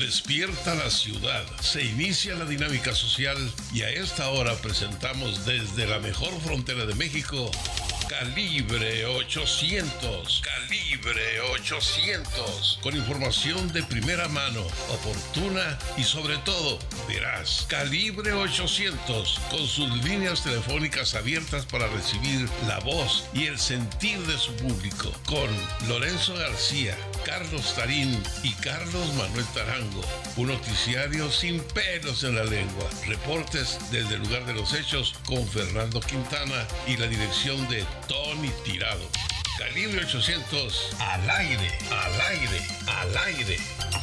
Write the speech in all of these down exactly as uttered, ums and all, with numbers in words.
Despierta la ciudad, se inicia la dinámica social y a esta hora presentamos desde la mejor frontera de México, Calibre ochocientos. Calibre ochocientos. Con información de primera mano, oportuna y sobre todo veraz. Calibre ochocientos. Con sus líneas telefónicas abiertas para recibir la voz y el sentir de su público. Con Lorenzo García, Carlos Tarín y Carlos Manuel Tarango. Un noticiario sin pelos en la lengua. Reportes desde el lugar de los hechos con Fernando Quintana y la dirección de Tony Tirado. Calibre ochocientos, al aire, al aire, al aire.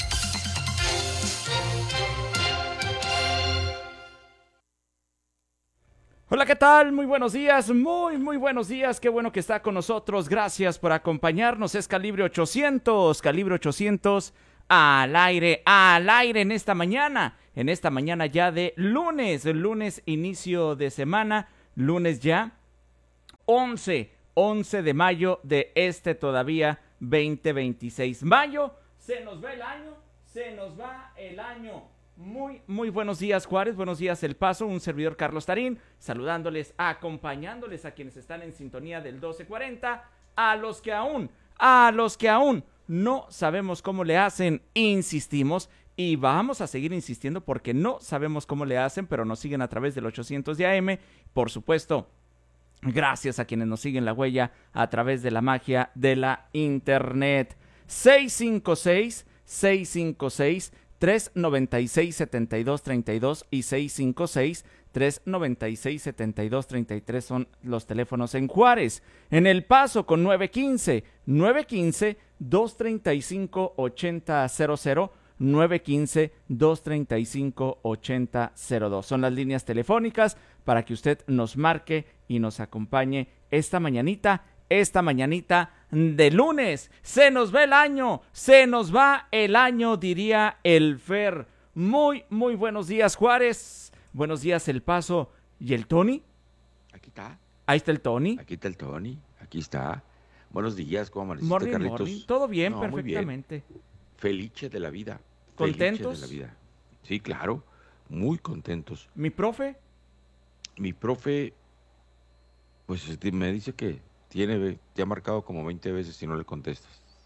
Hola, ¿qué tal? Muy buenos días, muy, muy buenos días. Qué bueno que está con nosotros. Gracias por acompañarnos. Es Calibre ochocientos, Calibre ochocientos, al aire, al aire en esta mañana. En esta mañana ya de lunes, lunes inicio de semana, lunes ya once, once de mayo de este todavía veinte veintiséis. Mayo, se nos va el año, se nos va el año. Muy, muy buenos días, Juárez, buenos días, El Paso, un servidor Carlos Tarín, saludándoles, acompañándoles a quienes están en sintonía del doce cuarenta, a los que aún, a los que aún no sabemos cómo le hacen, insistimos y vamos a seguir insistiendo porque no sabemos cómo le hacen, pero nos siguen a través del ochocientos de A M, por supuesto. Gracias a quienes nos siguen la huella a través de la magia de la internet. seis cinco seis, seis cinco seis, tres nueve seis, siete dos tres dos y seis cinco seis, tres nueve seis, siete dos tres tres son los teléfonos en Juárez. En El Paso con nueve uno cinco, nueve uno cinco, dos tres cinco, ocho cero cero cero, nueve uno cinco, dos tres cinco, ocho cero cero dos. Son las líneas telefónicas para que usted nos marque y nos acompañe esta mañanita, esta mañanita de lunes. Se nos va el año, se nos va el año, diría el Fer. Muy, muy buenos días, Juárez. Buenos días, El Paso. ¿Y el Tony? Aquí está. Ahí está el Tony. Aquí está el Tony, aquí está. Buenos días, ¿cómo amaneciste, Morning, Carlitos? morning. Todo bien, No, perfectamente. Muy bien. Felice de la vida. ¿Contentos? Felice de la vida. Sí, claro, muy contentos. ¿Mi profe? Mi profe, pues me dice que tiene, te ha marcado como veinte veces y no le contestas.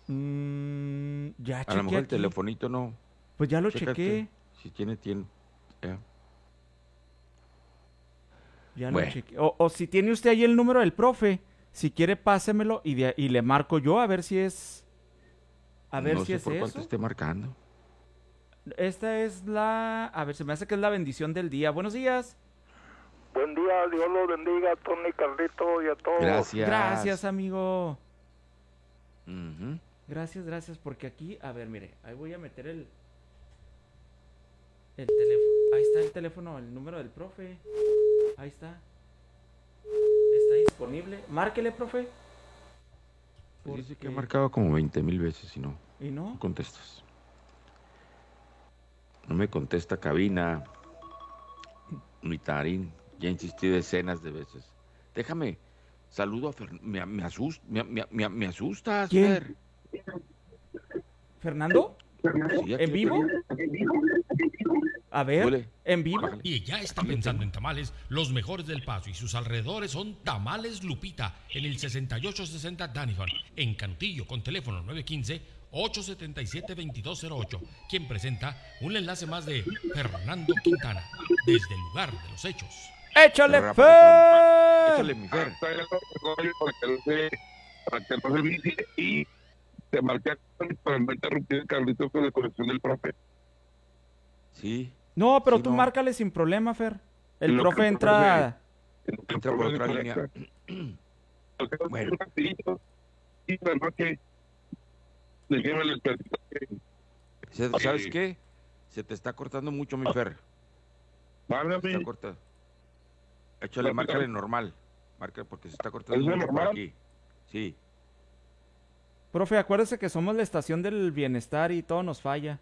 Mm, ya chequé A lo mejor el aquí. telefonito no. Pues ya lo Chécate. chequé. Si tiene, tiene. Ya. Ya Bueno. lo chequé. O, o si tiene usted ahí el número del profe, si quiere pásemelo y, de, y le marco yo a ver si es... A ver no si sé es por eso. cuánto esté marcando. Esta es la... A ver, se me hace que es la bendición del día. Buenos días. Buen día, Dios los bendiga a Tony, Carlito y a todos. Gracias. Gracias, amigo. Uh-huh. Gracias, gracias, porque aquí... A ver, mire, ahí voy a meter el... El teléfono. Ahí está el teléfono, el número del profe. Ahí está. Está disponible. Márquele, profe. Pues dice que Porque- ha marcado como veinte mil veces y no, ¿Y no? no contestas. No me contesta cabina. Mi Tarín. Ya insistí decenas de veces. Déjame. Saludo a Fer... Me, me, asust... me, me, me, me asustas, ¿Quién? Fer. ¿Fernando? Sí, aquí ¿En vivo? A ver, Súbele. ¿en vivo? Bájale. Y ya está pensando en tamales, los mejores del Paso y sus alrededores son Tamales Lupita en el sesenta y ocho sesenta Danifan, en Cantillo, con teléfono nueve uno cinco, ocho siete siete, dos dos cero ocho, quien presenta un enlace más de Fernando Quintana, desde el lugar de los hechos. ¡Échale, Rapazón. Fer! Échale, mi Fer. Para que no se, para que no se vicie y te marqué para no interrumpir el Carlito con la conexión del profe. Sí. No, pero Sí, tú no. márcale sin problema, Fer. El Lo que profe el entra... Entra por otra línea. Bueno. Y bueno, que déjeme les platico que Se- ¿Sabes qué? Se te está cortando mucho, mi Fer. Se está válgame, cortando. Échale, márcale normal. Marca porque se está cortando ¿Es de mucho por normal? aquí. Sí. Profe, acuérdese que somos la estación del bienestar y todo nos falla.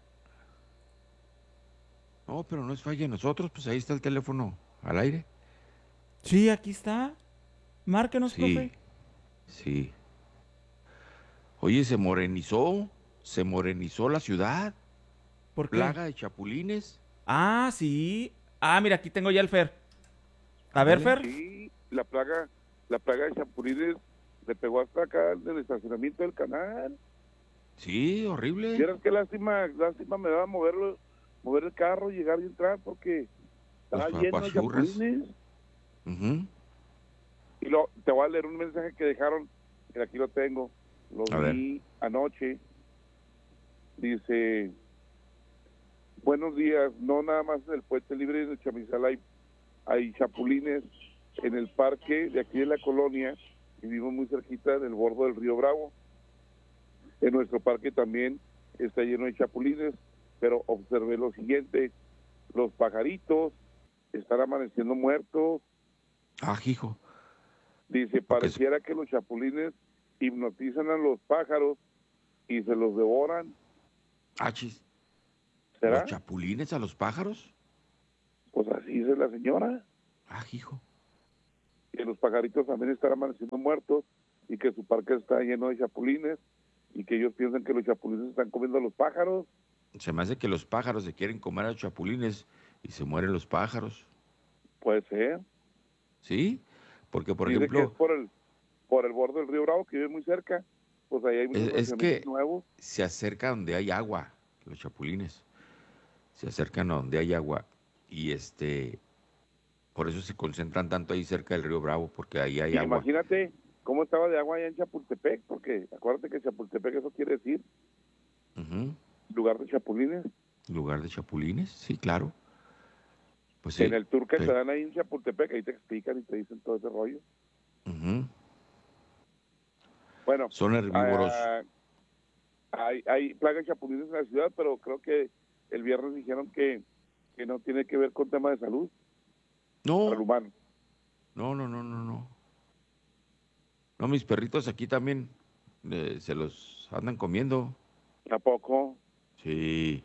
No, pero no es falla de nosotros, pues ahí está el teléfono al aire. Sí, aquí está. Márquenos, Sí, profe. sí. Oye, se morenizó, se morenizó la ciudad. ¿Por qué? ¿Plaga de chapulines? Ah, sí. Ah, mira, aquí tengo ya el Fer. A ver, Dale. Fer. Sí, la plaga, la plaga de chapulines le pegó hasta acá en el estacionamiento del canal. Sí, horrible. Vieras qué lástima, lástima me daba moverlo, mover el carro, llegar y entrar porque estaba Los lleno de papachurras. chapulines. Ujú. Y lo, te voy a leer un mensaje que dejaron, que aquí lo tengo, lo A vi anoche. Dice, buenos días, no nada más en el Puente Libre de Chamizal hay, hay chapulines en el parque de aquí de la colonia, vivimos muy cerquita del borde del río Bravo. En nuestro parque también está lleno de chapulines, pero observé lo siguiente, los pajaritos están amaneciendo muertos. Ah, hijo. Dice, Porque pareciera que los chapulines hipnotizan a los pájaros y se los devoran. Ah, chis. ¿Será? ¿Los chapulines a los pájaros? Pues así dice la señora. Ah, hijo. Que los pajaritos también están amaneciendo muertos y que su parque está lleno de chapulines y que ellos piensan que los chapulines están comiendo a los pájaros. Se me hace que los pájaros se quieren comer a los chapulines y se mueren los pájaros. Puede ser. ¿Sí? Porque, por Dice que ejemplo, es por el, por el borde del río Bravo, que vive muy cerca. Pues ahí hay muchos es, es estacionamientos que nuevos. se acerca donde hay agua, los chapulines. Se acercan a donde hay agua. Y este, por eso se concentran tanto ahí cerca del río Bravo, porque ahí hay Y agua. imagínate cómo estaba de agua allá en Chapultepec, porque acuérdate que Chapultepec eso quiere decir Ujú. lugar de chapulines. ¿Lugar de chapulines? Sí, claro. Pues sí. En el tour que pero- te dan ahí en Chapultepec, ahí te explican y te dicen todo ese rollo. Ujú. Bueno, Son herbívoros. ah, hay, hay plaga de chapulines en la ciudad, pero creo que el viernes dijeron que, que no tiene que ver con tema de salud para el No, humano. no, no, no, no, no. No, mis perritos aquí también eh, se los andan comiendo. ¿A poco? Sí,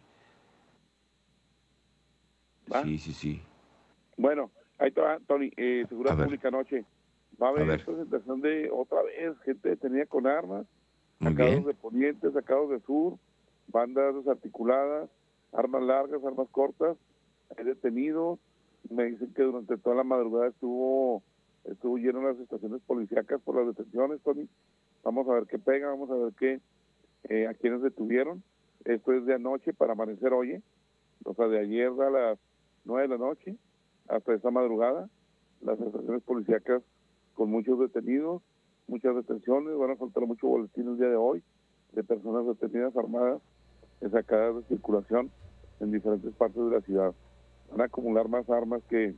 ¿Va? sí, sí, sí. Bueno, ahí está, Tony, eh, Seguridad A ver. Pública anoche. Va a A haber ver. presentación de otra vez gente detenida con armas, Muy sacados bien. de Poniente, sacados de Sur, bandas desarticuladas, armas largas, armas cortas, hay detenidos. Me dicen que durante toda la madrugada estuvo estuvo lleno las estaciones policíacas por las detenciones, Tony. Vamos a ver qué pega, vamos a ver qué eh, a quienes detuvieron. Esto es de anoche para amanecer hoy, ¿eh? O sea, de ayer a las nueve de la noche hasta esta madrugada, las estaciones policíacas con muchos detenidos, muchas detenciones, van a faltar mucho boletín el día de hoy de personas detenidas armadas, sacadas de circulación en diferentes partes de la ciudad. Van a acumular más armas que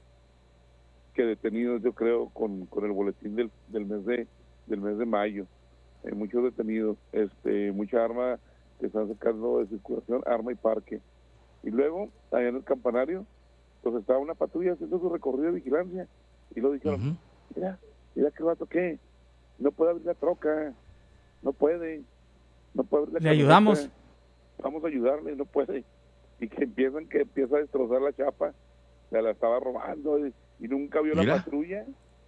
que detenidos, yo creo, con, con el boletín del, del mes de del mes de mayo. Hay muchos detenidos, este, mucha arma que están sacando de circulación, arma y parque. Y luego, allá en el campanario, pues estaba una patrulla haciendo su recorrido de vigilancia y lo dijeron, Ujú. mira, mira que vato que no puede abrir la troca, no puede, no puede abrir la Le camioneta, ayudamos. vamos a ayudarle, no puede. Y que empiezan, que empieza a destrozar la chapa, se la estaba robando y, y nunca vio Mira. la patrulla,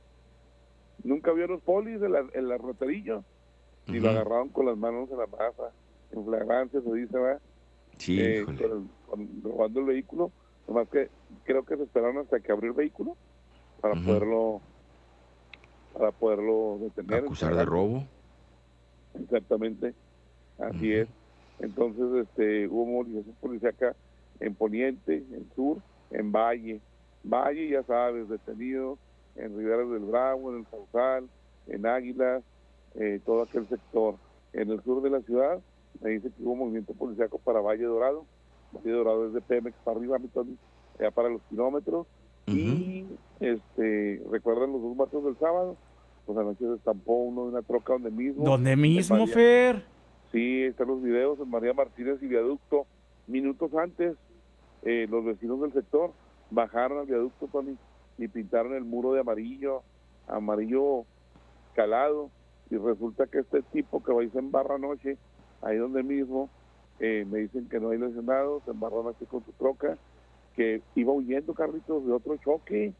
nunca vio a los polis en la, en la roterillo, y lo Ujú. agarraron con las manos en la masa, en flagrancia se dice, ¿verdad? Sí, Eh, híjole. con el- con- robando el vehículo, nomás que creo que se esperaron hasta que abrió el vehículo para Ujú. poderlo para poderlo detener. Acusar de robo. Exactamente, así Ujú. es. Entonces, este, hubo movilización policíaca en Poniente, en Sur, en Valle. Valle, ya sabes, detenidos en Riberas del Bravo, en el Sausal, en Águilas, eh, todo aquel sector. En el sur de la ciudad, me dice que hubo movimiento policíaco para Valle Dorado. Valle Dorado es de Pemex para arriba, mi Tony, allá para los kilómetros. Y, este, ¿recuerdan los dos muertos del sábado? Pues anoche se estampó uno de una troca donde mismo. ¿Dónde en mismo, María- Fer? Sí, están los videos en María Martínez y Viaducto. Minutos antes, eh, los vecinos del sector bajaron al viaducto, Tony, y pintaron el muro de amarillo, amarillo calado, y resulta que este tipo que va y se embarra anoche, ahí donde mismo, eh, me dicen que no hay lesionados, se embarró anoche con su troca, que iba huyendo, Carlitos, de otro choque,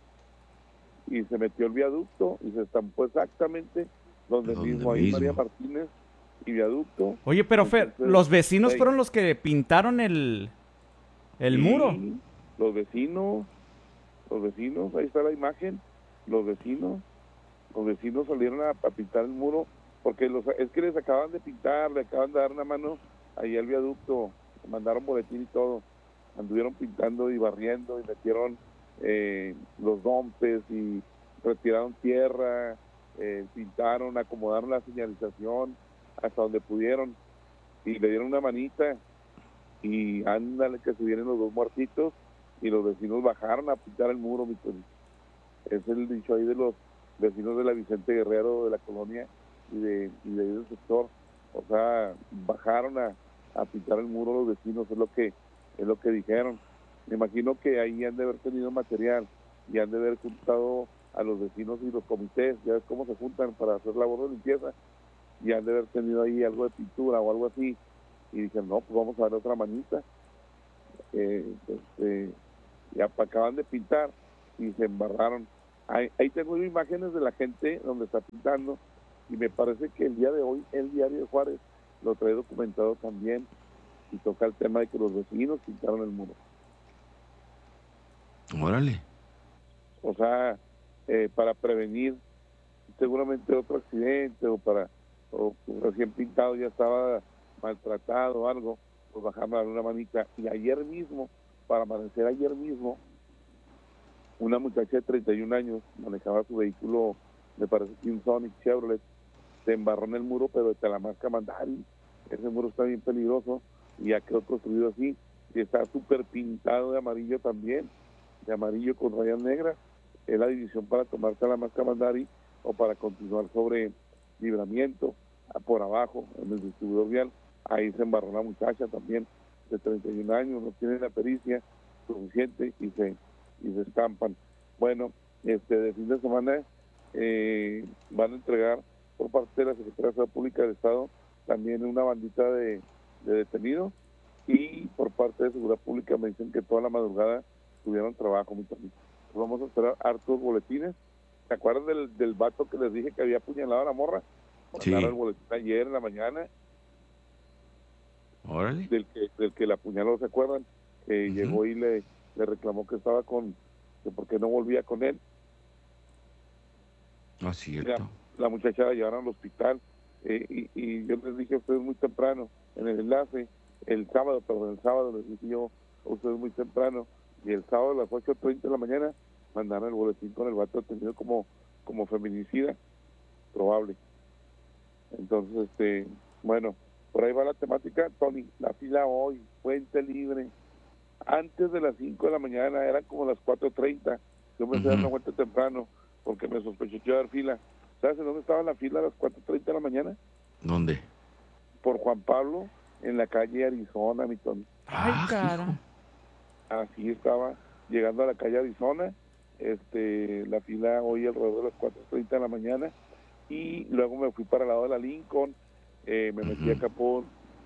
y se metió el viaducto y se estampó exactamente donde Donde mismo, ahí mismo. María Martínez y viaducto. Oye, pero Fer, Entonces, los vecinos hey, fueron los que pintaron el, el sí, muro. Los vecinos, los vecinos, ahí está la imagen, los vecinos, los vecinos salieron a, a pintar el muro, porque los, es que les acaban de pintar, le acaban de dar una mano ahí al viaducto, mandaron boletín y todo, anduvieron pintando y barriendo y metieron eh, los dompes y retiraron tierra, eh, pintaron, acomodaron la señalización hasta donde pudieron y le dieron una manita y ándale que se vienen los dos muertitos y los vecinos bajaron a pintar el muro. Mi Tony. Es el dicho ahí de los vecinos de la Vicente Guerrero, de la colonia y de, y de ahí del sector, o sea, bajaron a, a pintar el muro los vecinos, es lo que es lo que dijeron. Me imagino que ahí han de haber tenido material y han de haber juntado a los vecinos y los comités, ya ves cómo se juntan para hacer labor de limpieza, y han de haber tenido ahí algo de pintura o algo así, y dijeron, no, pues vamos a darle otra manita. Eh, este, ya acaban de pintar y se embarraron. Ahí, ahí tengo imágenes de la gente donde está pintando, y me parece que el día de hoy el Diario de Juárez lo trae documentado también, y toca el tema de que los vecinos pintaron el muro. Órale. O sea, eh, para prevenir seguramente otro accidente, o para o recién pintado ya estaba maltratado o algo, pues bajaron a dar una manita. Y ayer mismo, para amanecer ayer mismo, una muchacha de treinta y un años manejaba su vehículo, me parece que un Sonic Chevrolet, se embarró en el muro, pero de Talamasca Mandari. Ese muro está bien peligroso y ya quedó construido así, y está súper pintado de amarillo también, de amarillo con rayas negras. Es la división para tomar Talamasca Mandari o para continuar sobre Libramiento, por abajo, en el distribuidor vial. Ahí se embarró la muchacha también, de treinta y un años, no tiene la pericia suficiente y se y se estampan. Bueno, este de fin de semana eh, van a entregar por parte de la Secretaría de Seguridad Pública del Estado también una bandita de, de detenidos, y por parte de Seguridad Pública me dicen que toda la madrugada tuvieron trabajo. Mi también. Vamos a esperar hartos boletines. ¿Se acuerdan del, del vato que les dije que había apuñalado a la morra? Sí. Mandaron el boletín ayer en la mañana. Órale. Del que, del que la apuñaló, ¿se acuerdan? Que Uh-huh. llegó y le, le reclamó que estaba con, que porque no volvía con él. No es cierto. La, la muchacha la llevaron al hospital, eh, y, y yo les dije a ustedes muy temprano, en el enlace, el sábado, perdón, el sábado les dije yo a ustedes muy temprano, y el sábado a las ocho treinta de la mañana mandaron el boletín con el vato detenido como, como feminicida, probable. Entonces, este, bueno, por ahí va la temática. Tony, la fila hoy, Puente Libre, antes de las cinco de la mañana, eran como las cuatro treinta, yo me fui a dar una vuelta temprano, porque me sospeché que iba a dar fila. ¿Sabes en dónde estaba la fila a las cuatro treinta de la mañana? ¿Dónde? Por Juan Pablo, en la calle Arizona, mi Tony. Ay, Ah, cara. hijo. Así estaba, llegando a la calle Arizona, este, la fila hoy alrededor de las cuatro treinta de la mañana, y luego me fui para el lado de la Lincoln, eh, me metí Ujú. acá por,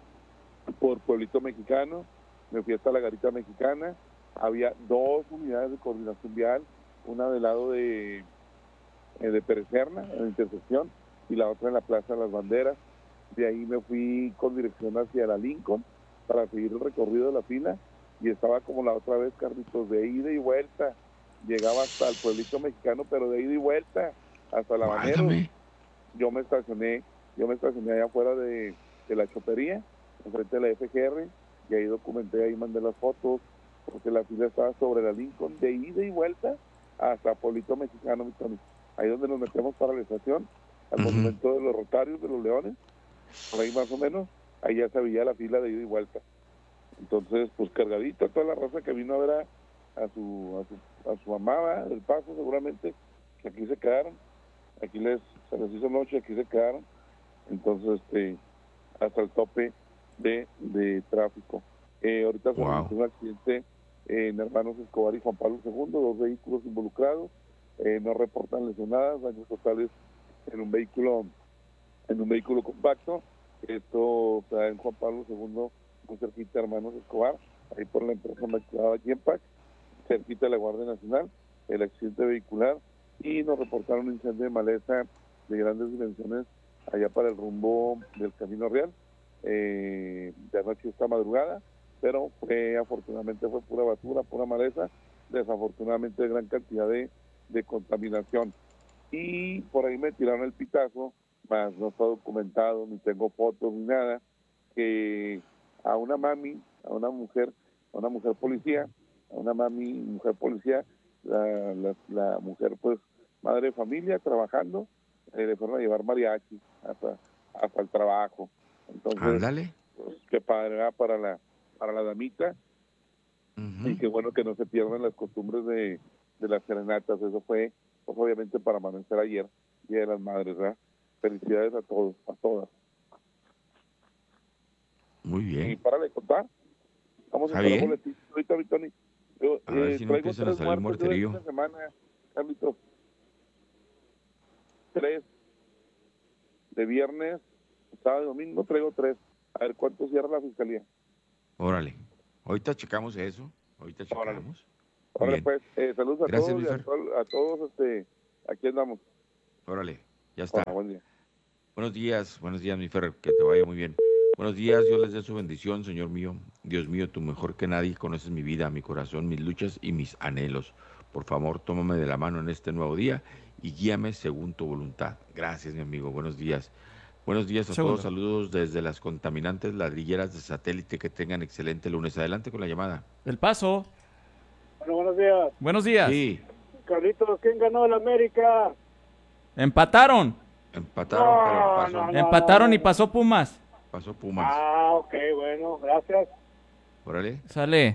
por Pueblito Mexicano, me fui hasta la Garita Mexicana, había dos unidades de coordinación vial, una del lado de, eh, de Perecerna, en la intersección, y la otra en la Plaza de las Banderas. De ahí me fui con dirección hacia la Lincoln para seguir el recorrido de la fila, y estaba como la otra vez, Carlitos, de ida y vuelta. Llegaba hasta el Pueblito Mexicano, pero de ida y vuelta, hasta la Habanero. Válgame. Yo me estacioné, yo me estacioné allá afuera de, de la chopería, enfrente de la F G R, y ahí documenté, ahí mandé las fotos, porque la fila estaba sobre la Lincoln, de ida y vuelta hasta Pueblito Mexicano, mi Tony. Ahí donde nos metemos para la estación, al Ujú. monumento de los Rotarios, de los Leones, por ahí más o menos, ahí ya se veía la fila de ida y vuelta. Entonces, pues cargadita toda la raza que vino a ver a, a su a su, a su amada del Paso, seguramente, que aquí se quedaron, aquí les se les hizo noche, aquí se quedaron. Entonces, este, hasta el tope de, de tráfico. Eh, ahorita se Wow. registró un accidente eh, en Hermanos Escobar y Juan Pablo segundo, dos vehículos involucrados, eh, no reportan lesionadas, daños totales en un vehículo en un vehículo compacto. Esto se da en Juan Pablo segundo, muy cerquita de Hermanos Escobar, ahí por la empresa maquilada Yempac, cerquita de la Guardia Nacional, el accidente vehicular, y nos reportaron un incendio de maleza de grandes dimensiones allá para el rumbo del Camino Real, eh, de anoche esta madrugada, pero fue, afortunadamente fue pura basura, pura maleza, desafortunadamente gran cantidad de, de contaminación. Y por ahí me tiraron el pitazo, más no está documentado, ni tengo fotos ni nada, que a una mami, a una mujer, a una mujer policía, a una mami, mujer policía, la, la, la mujer pues madre de familia trabajando, eh, le fueron a llevar mariachi hasta, hasta el trabajo. Entonces, ándale. Pues, qué padre, ¿verdad? para la para la damita, uh-huh. Y qué bueno que no se pierdan las costumbres de, de las serenatas. Eso fue, pues obviamente para amanecer ayer, Día de las Madres, ¿verdad? Felicidades a todos, a todas. Muy bien. Y para de contar, vamos a hacer boletín. Ahorita, ahorita, yo a ver eh, si no traigo empiezan tres a salir muertos de muerterío. esta semana, Carlitos. Tres. De viernes, sábado y domingo traigo tres. A ver cuánto cierra la fiscalía. Órale. Ahorita checamos eso. Ahorita checamos. Órale, Órale pues. Eh, saludos a Gracias, todos y a, to- a todos. Este, aquí andamos. Órale, ya está. Bueno, buen día. Buenos días, buenos días, mi Fer, que te vaya muy bien. Buenos días, Dios les dé su bendición, Señor mío. Dios mío, tú mejor que nadie conoces mi vida, mi corazón, mis luchas y mis anhelos. Por favor, tómame de la mano en este nuevo día y guíame según tu voluntad. Gracias, mi amigo. Buenos días. Buenos días a Segundo. todos. Saludos desde las contaminantes ladrilleras de satélite. Que tengan excelente lunes. Adelante con la llamada. El Paso. Bueno, buenos días. Buenos días. Sí. Carlitos, ¿quién ganó el América? Empataron. Empataron, No, pero pasó, no, no. Empataron y pasó Pumas. pasó Pumas. Ah, ok, bueno, gracias. Órale. Sale.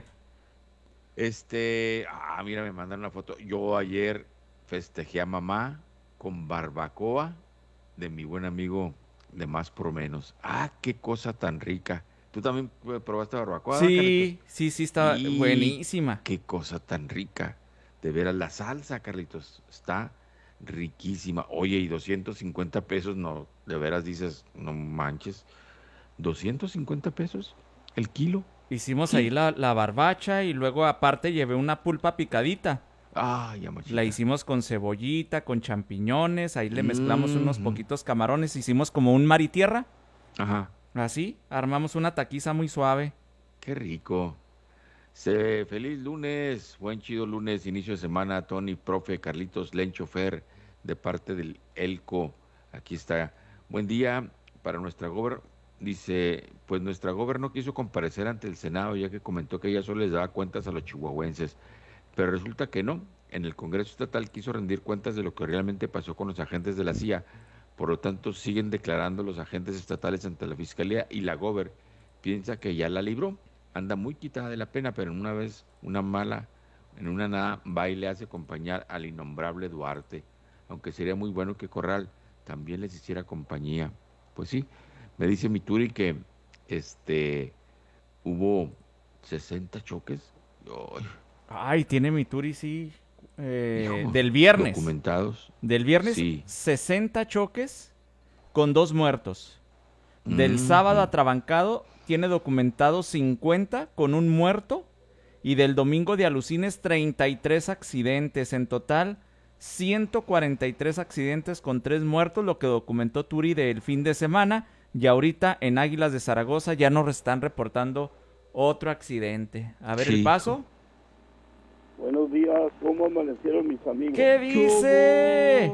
Este, ah, mira, me mandaron una foto. Yo ayer festejé a mamá con barbacoa de mi buen amigo de Más por Menos. Ah, qué cosa tan rica. ¿Tú también probaste barbacoa? Sí, Carlitos? sí, sí, está Y buenísima. Qué cosa tan rica. De veras, la salsa, Carlitos, está riquísima. Oye, y doscientos cincuenta pesos, no, de veras dices, no manches. ¿doscientos cincuenta pesos el kilo? Hicimos ¿Qué? ahí la, la barbacha y luego aparte llevé una pulpa picadita. Ay, ya machita. La hicimos con cebollita, con champiñones, ahí le mezclamos Mm, unos mm. poquitos camarones, hicimos como un mar y tierra, Ajá. así, armamos una taquiza muy suave. Qué rico. Se, feliz lunes, buen chido lunes, inicio de semana, Tony, profe, Carlitos, Lencho, Fer, de parte del Elco. Aquí está. Buen día para nuestra gober. Dice, pues nuestra gober no quiso comparecer ante el Senado, ya que comentó que ella solo les daba cuentas a los chihuahuenses. Pero resulta que no. En el Congreso Estatal quiso rendir cuentas de lo que realmente pasó con los agentes de la C I A. Por lo tanto, siguen declarando los agentes estatales ante la Fiscalía y la gober piensa que ya la libró. Anda muy quitada de la pena, pero en una vez, una mala, en una nada, va y le hace acompañar al innombrable Duarte. Aunque sería muy bueno que Corral también les hiciera compañía. Pues sí, me dice mi Turi que este hubo sesenta choques. Ay, Ay, tiene mi Turi, sí, eh, hijo, del viernes. Documentados. Del viernes, Sí. sesenta choques con dos muertos. Del Mm, sábado mm. atrabancado tiene documentados cincuenta con un muerto. Y del domingo de alucines, treinta y tres accidentes. En total, ciento cuarenta y tres accidentes con tres muertos, lo que documentó Turi del fin de semana. Y ahorita en Águilas de Zaragoza ya nos están reportando otro accidente. A ver Sí, el paso. Buenos días, ¿cómo amanecieron mis amigos? ¿Qué dice?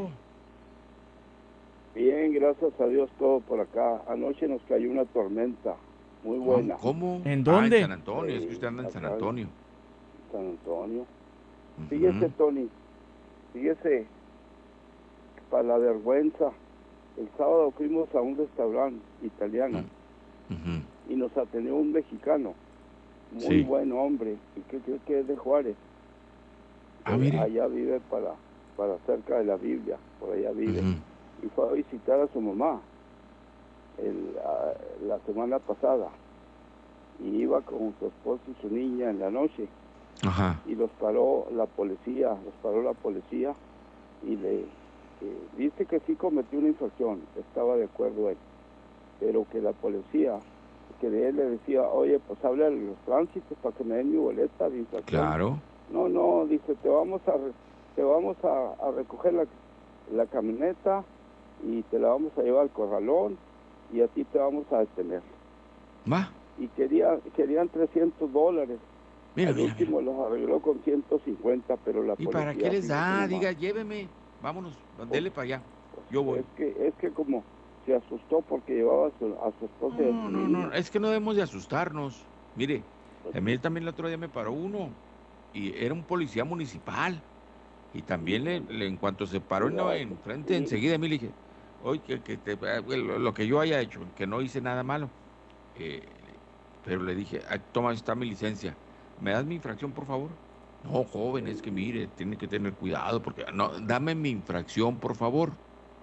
Bien, gracias a Dios todo por acá. Anoche nos cayó una tormenta muy buena. ¿Cómo? ¿En Ah, dónde? en San Antonio, es que usted anda en San Antonio. San Antonio. Ujú. Fíjese, Tony, fíjese, para la vergüenza, el sábado fuimos a un restaurante italiano Ujú. y nos atendió un mexicano, muy Sí. buen hombre, y que creo que es de Juárez. Ah, Eh, mire. allá vive para, para cerca de la Biblia, por allá vive. Ujú. Y fue a visitar a su mamá el, ah, la semana pasada. Y iba con su esposo y su niña en la noche. Ajá. Y los paró la policía, los paró la policía y le eh, dice que sí cometió una infracción, estaba de acuerdo él. Pero que la policía, que de él le decía, oye, pues habla a los tránsitos para que me den mi boleta de infracción. Claro. No, no, dice, te vamos a re- te vamos a, a recoger la, la camioneta y te la vamos a llevar al corralón y a ti te vamos a detener. Va. Y quería, querían trescientos dólares. Mira, Al mira, último mira. los arregló con ciento cincuenta, pero la ¿Y policía... para qué les fíjate da? nomás, Diga, lléveme, vámonos, dele para allá. Yo voy. Es que, es que como se asustó porque llevaba a su, a su esposa y a No, su no, niña. no, es que no debemos de asustarnos. Mire, Pues a mí también el otro día me paró uno y era un policía municipal y también le, le- en cuanto se paró en, Mira, en frente, sí. enseguida a mí le dije, oye, que, que te- eh, lo, lo que yo haya hecho, que no hice nada malo. Eh, pero le dije, "Ah, toma, está mi licencia, ¿me das mi infracción, por favor? No, joven, es que mire, tiene que tener cuidado porque, no, dame mi infracción, por favor.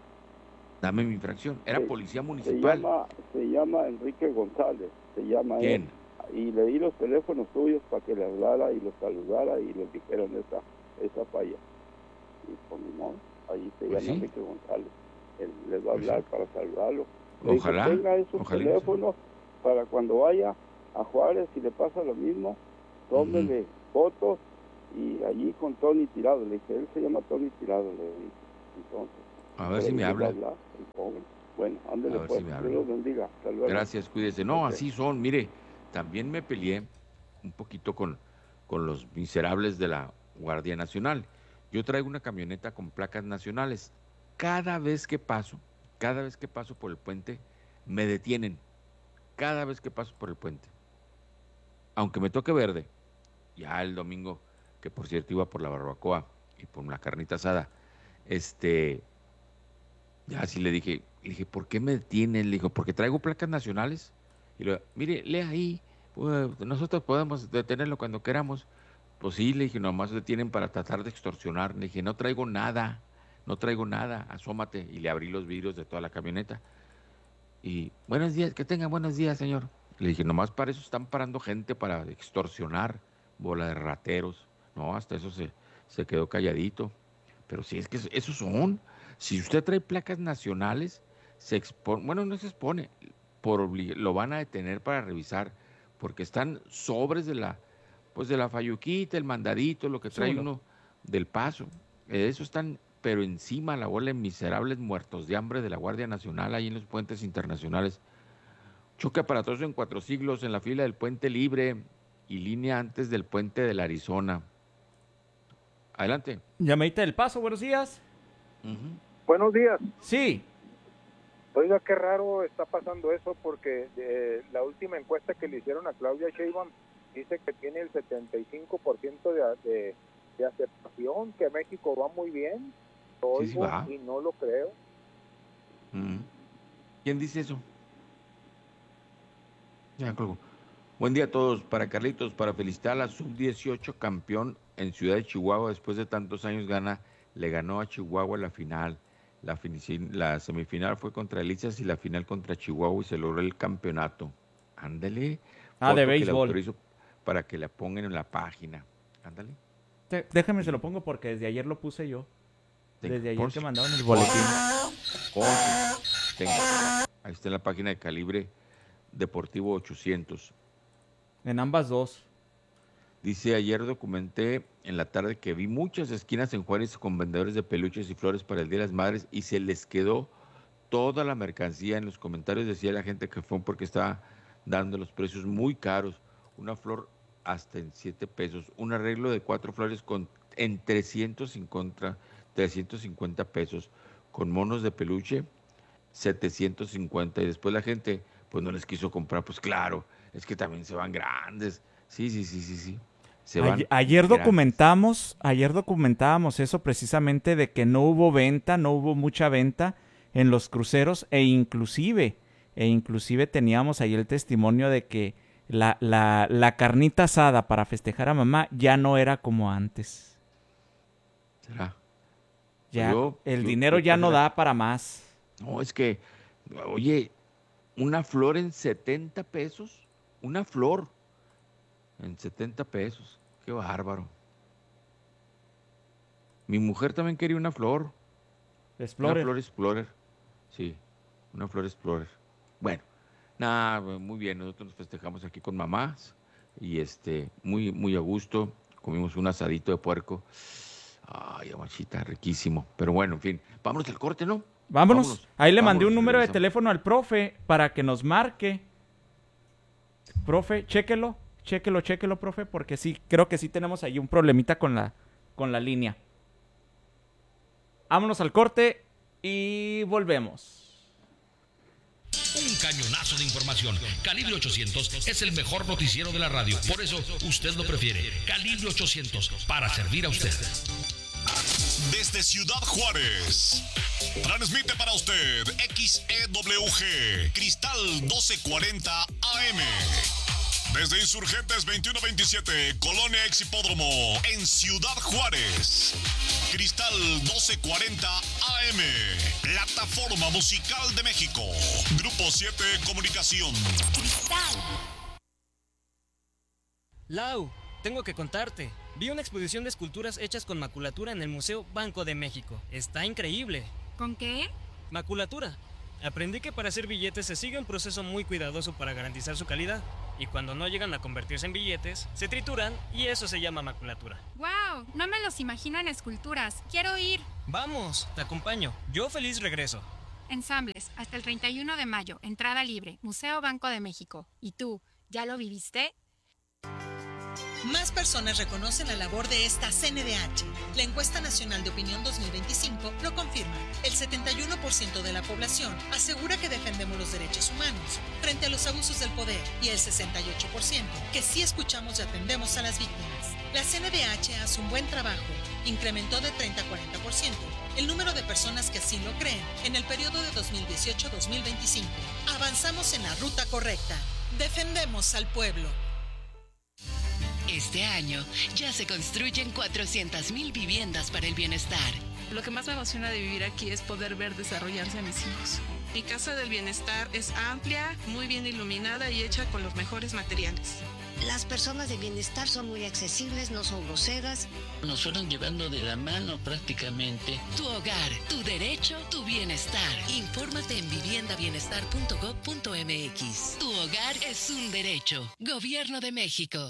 Dame mi infracción. Era Se- policía Se municipal. llama, se llama Enrique González, se llama ¿Quién? él. Y le di los teléfonos tuyos para que le hablara y los saludara y les dijeran esa, esa falla. Y por mi modo, ahí se Pues llama sí. Enrique González. Él les va a Pues hablar sí. para saludarlo. Le dije, Ojalá, tenga esos ojalá. teléfonos para cuando vaya a Juárez y le pasa lo mismo, tómele fotos y allí con Tony Tirado. Le dije, él se llama Tony Tirado, le dije. Entonces, A ver por si ahí me les va a habla. hablar el joven. Bueno, ándele A ver pues, si me Dios habla. los bendiga. Hasta luego. Gracias, cuídese. No, Ok. así son. Mire, también me peleé un poquito con, con los miserables de la Guardia Nacional. Yo traigo una camioneta con placas nacionales. Cada vez que paso, cada vez que paso por el puente, me detienen. Cada vez que paso por el puente. Aunque me toque verde, ya el domingo, que por cierto iba por la barbacoa y por la carnita asada, este, ya así le dije, le dije, ¿por qué me detienen? Le dijo, porque traigo placas nacionales. Y le mire, lea ahí, pues, nosotros podemos detenerlo cuando queramos. Pues sí, le dije, nomás detienen para tratar de extorsionar. Le dije, no traigo nada, no traigo nada, asómate. Y le abrí los vidrios de toda la camioneta. Y, buenos días, que tenga buenos días, señor. Le dije, nomás para eso están parando gente para extorsionar, bola de rateros. No, hasta eso se, se quedó calladito. Pero sí, es que eso- esos son. Si usted trae placas nacionales, se expone, bueno, no se expone, por obli- lo van a detener para revisar, porque están sobres de la, pues de la fayuquita, el mandadito, lo que trae Solo. uno del paso. Eh, Eso están, pero encima la bola de miserables muertos de hambre de la Guardia Nacional ahí en los puentes internacionales. Choque aparatoso en Cuatro Siglos, en la fila del Puente Libre y línea antes del puente del Arizona. Adelante. Llamadita del Paso, buenos días. Ujú. Buenos días. Sí, Oiga, qué raro está pasando eso porque eh, la última encuesta que le hicieron a Claudia Sheinbaum dice que tiene el setenta y cinco por ciento de, de, de aceptación, que México va muy bien. Lo Sí, sí oigo va. y no lo creo. Ujú. ¿Quién dice eso? Ya colgó. Buen día a todos. Para Carlitos, para felicitar a la sub dieciocho campeón en Ciudad de Chihuahua. Después de tantos años gana, le ganó a Chihuahua la final. La, finici- la semifinal fue contra Elizas y la final contra Chihuahua y se logró el campeonato. Ándale. Ah, de Foto que le béisbol. autorizo para que la pongan en la página. Ándale. Te- déjame se lo pongo porque desde ayer lo puse yo. Tenga, Desde ayer por que si- mandaban el boletín. por si- tenga. Ahí está en la página de Calibre Deportivo ochocientos. En ambas dos. Dice, ayer documenté en la tarde que vi muchas esquinas en Juárez con vendedores de peluches y flores para el Día de las Madres y se les quedó toda la mercancía. En los comentarios decía la gente que fue porque estaba dando los precios muy caros. Una flor hasta en siete pesos. Un arreglo de cuatro flores con, en trescientos cincuenta, trescientos cincuenta pesos. Con monos de peluche, setecientos cincuenta. Y después la gente, pues no les quiso comprar. Pues claro, es que también se van grandes. Sí, sí, sí, sí, sí. Se van Ayer, ayer grandes. documentamos, ayer documentábamos eso precisamente de que no hubo venta, no hubo mucha venta en los cruceros e inclusive, e inclusive teníamos ahí el testimonio de que la, la, la carnita asada para festejar a mamá ya no era como antes. ¿Será? Ya Yo- el yo- dinero yo ya no quisiera- da para más. No, es que, oye, una flor en setenta pesos, una flor en setenta pesos, qué bárbaro. Mi mujer también quería una flor, Explorer. una flor Explorer, sí, una flor Explorer. Bueno, nada, muy bien, nosotros nos festejamos aquí con mamás y este, muy, muy a gusto, comimos un asadito de puerco, ay, amachita, riquísimo, pero bueno, en fin, vámonos al corte, ¿no? Vámonos. Vámonos. Ahí le Vámonos, mandé un número de regresamos. teléfono al profe para que nos marque. Profe, chéquelo, chéquelo, chéquelo, profe, porque sí, creo que sí tenemos ahí un problemita con la, con la línea. Vámonos al corte y volvemos. Un cañonazo de información. Calibre ochocientos es el mejor noticiero de la radio. Por eso usted lo prefiere. Calibre ochocientos, para servir a usted. Desde Ciudad Juárez, transmite para usted X E W G, Cristal doce cuarenta A M. Desde Insurgentes veintiuno veintisiete, Colonia Ex Hipódromo, en Ciudad Juárez. Cristal doce cuarenta A M, Plataforma Musical de México. Grupo siete Comunicación. Cristal. Lau, tengo que contarte. Vi una exposición de esculturas hechas con maculatura en el Museo Banco de México. Está increíble. ¿Con qué? Maculatura. Aprendí que para hacer billetes se sigue un proceso muy cuidadoso para garantizar su calidad. Y cuando no llegan a convertirse en billetes, se trituran y eso se llama maculatura. ¡Wow! No me los imagino en esculturas. Quiero ir. Vamos, te acompaño. Yo feliz regreso. Ensambles, hasta el treinta y uno de mayo. Entrada libre. Museo Banco de México. ¿Y tú, ya lo viviste? Más personas reconocen la labor de esta C N D H. La encuesta nacional de opinión dos mil veinticinco lo confirma. El setenta y uno por ciento de la población asegura que defendemos los derechos humanos frente a los abusos del poder y el sesenta y ocho por ciento que sí escuchamos y atendemos a las víctimas. La C N D H hace un buen trabajo. Incrementó de treinta a cuarenta por ciento el número de personas que así lo creen en el periodo de dos mil dieciocho a dos mil veinticinco. Avanzamos en la ruta correcta. Defendemos al pueblo. Este año ya se construyen cuatrocientas mil viviendas para el bienestar. Lo que más me emociona de vivir aquí es poder ver desarrollarse a mis hijos. Mi casa del bienestar es amplia, muy bien iluminada y hecha con los mejores materiales. Las personas de bienestar son muy accesibles, no son groseras. Nos fueron llevando de la mano prácticamente. Tu hogar, tu derecho, tu bienestar. Infórmate en vivienda bienestar punto gob punto m x. Tu hogar es un derecho. Gobierno de México.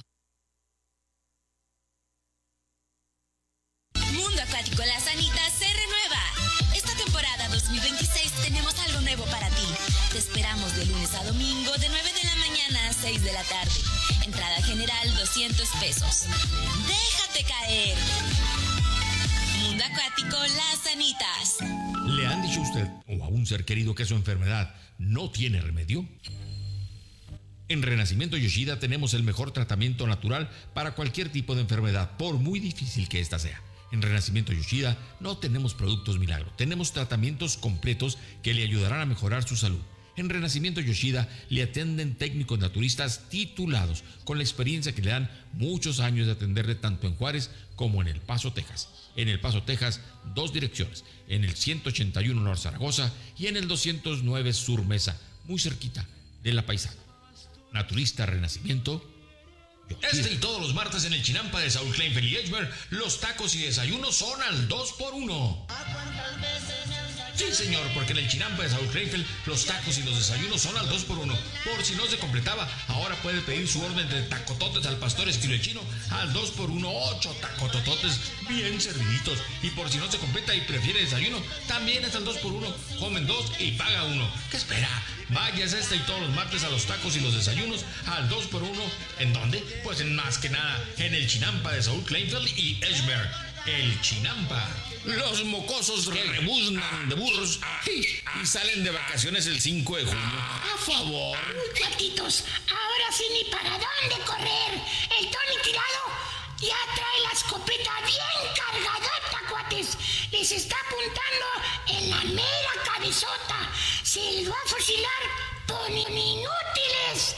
Mundo Acuático Las Anitas se renueva. Esta temporada dos mil veintiséis tenemos algo nuevo para ti. Te esperamos de lunes a domingo de nueve de la mañana a seis de la tarde. Entrada general doscientos pesos. Déjate caer. Mundo Acuático Las Anitas. ¿Le han dicho a usted o a un ser querido que su enfermedad no tiene remedio? En Renacimiento Yoshida tenemos el mejor tratamiento natural para cualquier tipo de enfermedad, por muy difícil que ésta sea. En Renacimiento Yoshida no tenemos productos milagro, tenemos tratamientos completos que le ayudarán a mejorar su salud. En Renacimiento Yoshida le atienden técnicos naturistas titulados con la experiencia que le dan muchos años de atenderle tanto en Juárez como en El Paso, Texas. En El Paso, Texas, dos direcciones, en el ciento ochenta y uno Norte Zaragoza y en el doscientos nueve Sur Mesa, muy cerquita de La Paisana. Naturista Renacimiento Yoshida. Este y todos los martes en el Chinampa de Saúl Kleinfeld y Edgemer, los tacos y desayunos son al dos por uno. Sí, señor, porque en el Chinampa de Saúl Kleinfeld los tacos y los desayunos son al dos por uno. Por si no se completaba, ahora puede pedir su orden de tacototes al pastor esquilechino al dos por uno, ocho tacotototes bien serviditos. Y por si no se completa y prefiere desayuno, también es al dos por uno. Comen dos y paga uno. ¿Qué espera? Váyase este y todos los martes a los tacos y los desayunos al dos por uno. ¿En dónde? Pues en más que nada en el Chinampa de Saúl Kleinfeld y Edgemer. El Chinampa. Los mocosos rebuznan de burros y, y salen de vacaciones el cinco de junio. A favor. Uy, cuatitos, ahora sí ni para dónde correr. El Tony Tirado ya trae la escopeta bien cargadota, cuates. Les está apuntando en la mera cabezota. Se les va a fusilar por inútiles.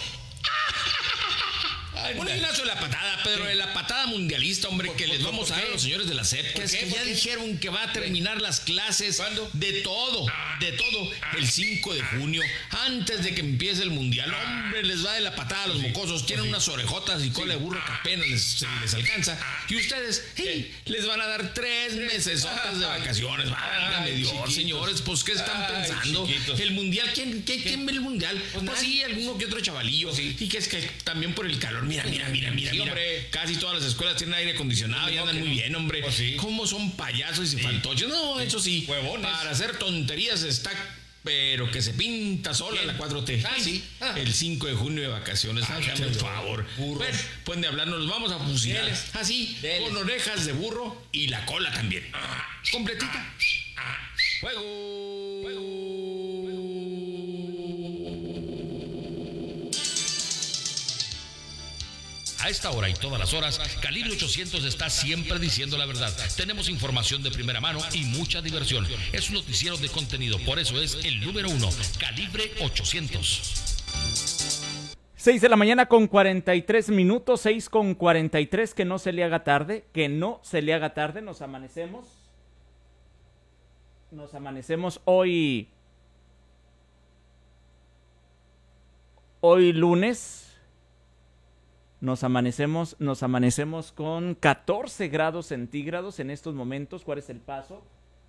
Un gimnasio de la patada, Pedro, de la patada mundialista, hombre, que les vamos a dar a los señores de la S E P, que es que ya dijeron que va a terminar las clases. ¿Cuándo? De todo, de todo, el cinco de junio, antes de que empiece el mundial. Hombre, les va de la patada a los mocosos, tienen unas orejotas y cola de burro que apenas les, les alcanza. Y ustedes, hey, les van a dar tres meses de vacaciones. Válgame Dios, señores, pues, ¿qué están pensando? El mundial, ¿quién, qué, ¿quién ve el mundial? Pues sí, alguno que otro chavalillo. Y que es que también por el calor, mira, mira, mira, mira, mira, Sí, mira. hombre. Casi todas las escuelas tienen aire acondicionado y No, andan que muy no. bien, hombre. Pues sí. ¿Cómo son payasos y fantoches? No, eso sí. Huevones. Para hacer tonterías está, pero que se pinta sola ¿Quién? la cuatro T. Ah, sí. Ah. El cinco de junio de vacaciones. Ah, Hágame ya el me favor. burros. Bueno, pueden de hablar, nos los vamos a fusilar. Deles. Así, Deles. con orejas de burro y la cola también. Completita. Fuego. A esta hora y todas las horas, Calibre ochocientos está siempre diciendo la verdad. Tenemos información de primera mano y mucha diversión. Es un noticiero de contenido, por eso es el número uno, Calibre ochocientos. seis de la mañana con cuarenta y tres minutos, seis con cuarenta y tres, que no se le haga tarde, que no se le haga tarde, nos amanecemos. Nos amanecemos hoy, hoy lunes. Nos amanecemos, nos amanecemos con catorce grados centígrados en estos momentos. ¿Cuál es el paso?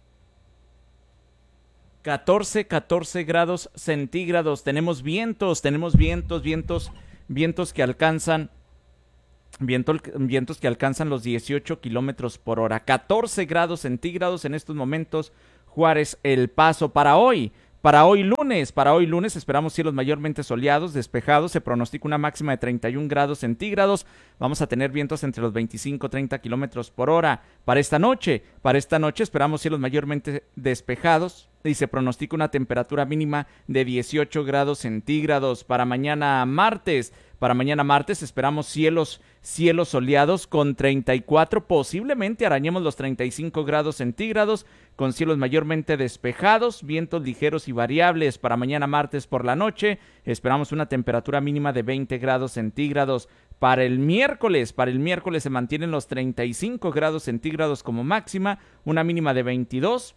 catorce, catorce grados centígrados. Tenemos vientos, tenemos vientos, vientos, vientos que alcanzan, viento, vientos que alcanzan los dieciocho kilómetros por hora. catorce grados centígrados en estos momentos. Juárez, El Paso. Para hoy, para hoy lunes, para hoy lunes esperamos cielos mayormente soleados, despejados. Se pronostica una máxima de treinta y un grados centígrados. Vamos a tener vientos entre los veinticinco y treinta kilómetros por hora. Para esta noche, para esta noche esperamos cielos mayormente despejados y se pronostica una temperatura mínima de dieciocho grados centígrados. Para mañana martes, para mañana martes esperamos cielos, cielos soleados con treinta y cuatro, posiblemente arañemos los treinta y cinco grados centígrados, con cielos mayormente despejados, vientos ligeros y variables. Para mañana martes por la noche esperamos una temperatura mínima de veinte grados centígrados. Para el miércoles, para el miércoles se mantienen los treinta y cinco grados centígrados como máxima, una mínima de veintidós.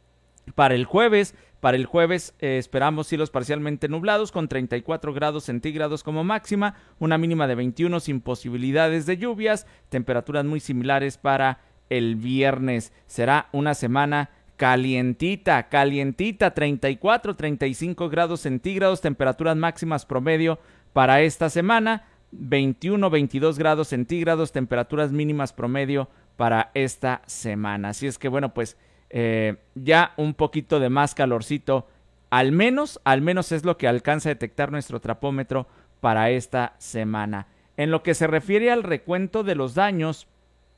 Para el jueves, para el jueves eh, esperamos cielos parcialmente nublados con treinta y cuatro grados centígrados como máxima, una mínima de veintiuno sin posibilidades de lluvias, temperaturas muy similares para el viernes. Será una semana calientita, calientita, treinta y cuatro, treinta y cinco grados centígrados, temperaturas máximas promedio para esta semana, veintiuno, veintidós grados centígrados, temperaturas mínimas promedio para esta semana. Así es que bueno, pues Eh, ya un poquito de más calorcito, al menos, al menos es lo que alcanza a detectar nuestro trapómetro para esta semana. En lo que se refiere al recuento de los daños,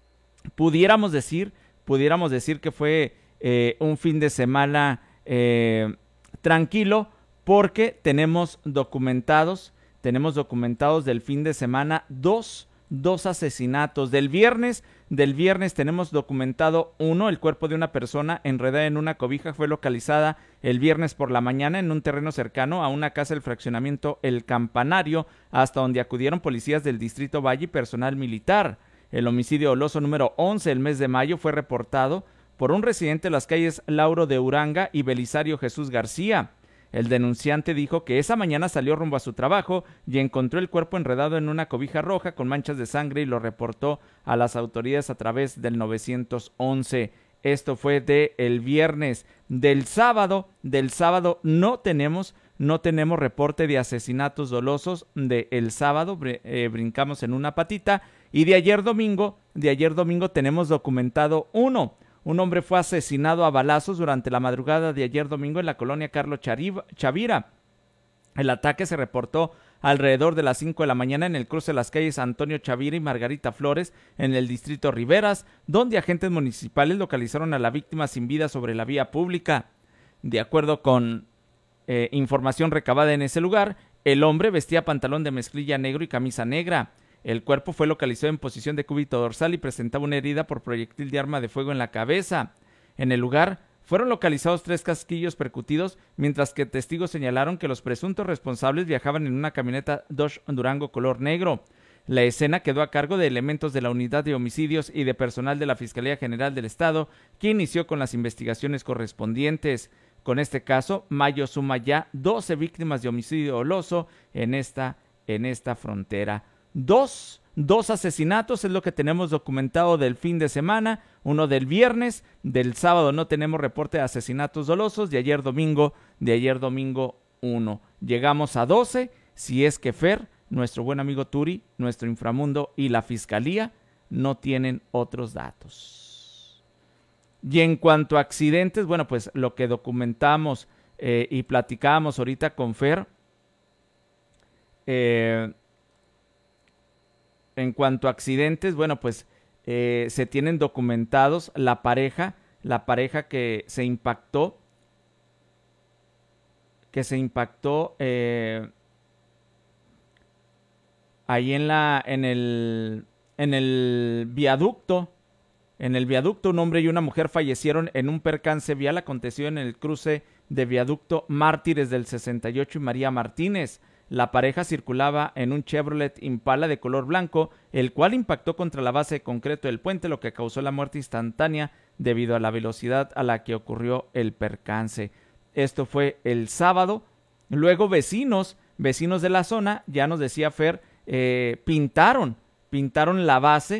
pudiéramos decir, pudiéramos decir que fue eh, un fin de semana eh, tranquilo, porque tenemos documentados, tenemos documentados del fin de semana dos, dos asesinatos. Del viernes, del viernes tenemos documentado uno, el cuerpo de una persona enredada en una cobija fue localizada el viernes por la mañana en un terreno cercano a una casa del fraccionamiento El Campanario, hasta donde acudieron policías del Distrito Valle y personal militar. El homicidio doloso número once el mes de mayo fue reportado por un residente de las calles Lauro de Uranga y Belisario Jesús García. El denunciante dijo que esa mañana salió rumbo a su trabajo y encontró el cuerpo enredado en una cobija roja con manchas de sangre y lo reportó a las autoridades a través del nueve once. Esto fue de el viernes. Del sábado, del sábado no tenemos, no tenemos reporte de asesinatos dolosos de el sábado, eh, brincamos en una patita, y de ayer domingo, de ayer domingo tenemos documentado uno. Un hombre fue asesinado a balazos durante la madrugada de ayer domingo en la colonia Carlos Chavira. El ataque se reportó alrededor de las cinco de la mañana en el cruce de las calles Antonio Chavira y Margarita Flores en el distrito Riberas, donde agentes municipales localizaron a la víctima sin vida sobre la vía pública. De acuerdo con eh, información recabada en ese lugar, el hombre vestía pantalón de mezclilla negro y camisa negra. El cuerpo fue localizado en posición de cúbito dorsal y presentaba una herida por proyectil de arma de fuego en la cabeza. En el lugar fueron localizados tres casquillos percutidos, mientras que testigos señalaron que los presuntos responsables viajaban en una camioneta Dodge Durango color negro. La escena quedó a cargo de elementos de la Unidad de Homicidios y de personal de la Fiscalía General del Estado, que inició con las investigaciones correspondientes. Con este caso, Mayo suma ya doce víctimas de homicidio doloso en esta, en esta frontera. Dos, dos asesinatos es lo que tenemos documentado del fin de semana, uno del viernes, del sábado no tenemos reporte de asesinatos dolosos, de ayer domingo, de ayer domingo uno. Llegamos a doce, si es que Fer nuestro buen amigo Turi, nuestro inframundo y la Fiscalía no tienen otros datos. Y en cuanto a accidentes, bueno, pues lo que documentamos eh, y platicábamos ahorita con Fer, eh, en cuanto a accidentes, bueno, pues eh, se tienen documentados la pareja, la pareja que se impactó, que se impactó eh, ahí en la, en el, en el viaducto, en el viaducto un hombre y una mujer fallecieron en un percance vial. Aconteció en el cruce de viaducto Mártires del sesenta y ocho y María Martínez. La pareja circulaba en un Chevrolet Impala de color blanco, el cual impactó contra la base de concreto del puente, lo que causó la muerte instantánea debido a la velocidad a la que ocurrió el percance. Esto fue el sábado. Luego vecinos, vecinos de la zona, ya nos decía Fer, eh, pintaron, pintaron la base,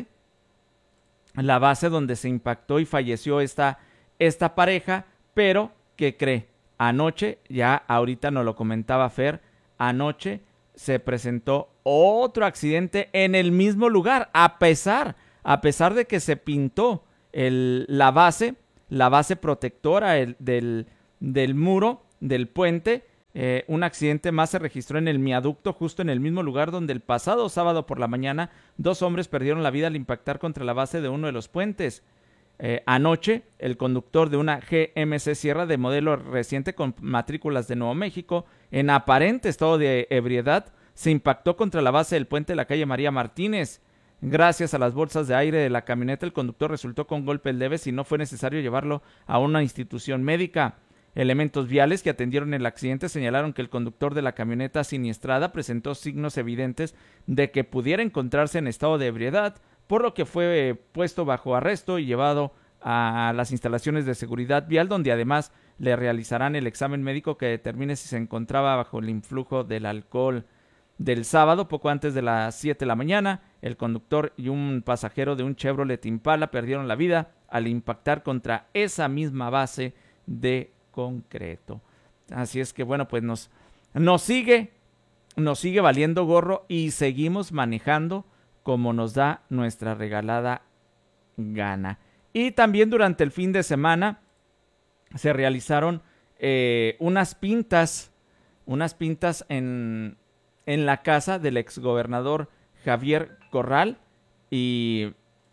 la base donde se impactó y falleció esta, esta pareja, pero, ¿qué cree? Anoche, ya ahorita nos lo comentaba Fer, anoche se presentó otro accidente en el mismo lugar, a pesar, a pesar de que se pintó el, la base, la base protectora el, del, del muro, del puente. Eh, un accidente más se registró en el viaducto, justo en el mismo lugar donde el pasado sábado por la mañana dos hombres perdieron la vida al impactar contra la base de uno de los puentes. Eh, anoche, el conductor de una G M C Sierra de modelo reciente con matrículas de Nuevo México, en aparente estado de ebriedad, se impactó contra la base del puente de la calle María Martínez. Gracias a las bolsas de aire de la camioneta, el conductor resultó con golpes leves y no fue necesario llevarlo a una institución médica. Elementos viales que atendieron el accidente señalaron que el conductor de la camioneta siniestrada presentó signos evidentes de que pudiera encontrarse en estado de ebriedad, por lo que fue eh, puesto bajo arresto y llevado a las instalaciones de seguridad vial, donde además le realizarán el examen médico que determine si se encontraba bajo el influjo del alcohol. Del sábado, poco antes de las siete de la mañana, el conductor y un pasajero de un Chevrolet Impala perdieron la vida al impactar contra esa misma base de concreto. Así es que bueno, pues nos, nos sigue, nos sigue valiendo gorro y seguimos manejando como nos da nuestra regalada gana. Y también durante el fin de semana se realizaron eh, unas pintas, unas pintas en, en la casa del exgobernador Javier Corral, y